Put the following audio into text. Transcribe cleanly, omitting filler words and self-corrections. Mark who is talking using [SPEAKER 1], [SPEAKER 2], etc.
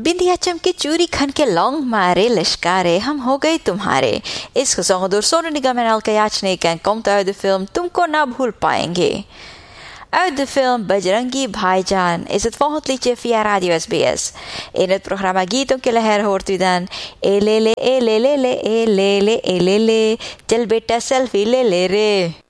[SPEAKER 1] बिंदिया चमके चूरी खन के लौंग मारे लश्कारे हम हो गए तुम्हारे is gezongen door Sonny Nigam en Elke Jachnik en komt uit de film Tumko Na Bhul Payenge. Uit de film Bajrangi Bhaijaan is het volgende liedje via Radio SBS. In het programma Gieton Killeher hoort u dan elele elele elele elele Chal beta selfie lele re.